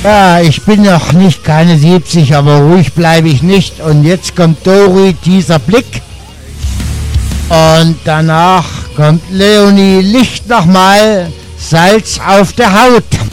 Ja, ich bin noch nicht keine 70, aber ruhig bleibe ich nicht. Und jetzt kommt Dori, dieser Blick. Und danach kommt Leonie Licht nochmal, Salz auf der Haut.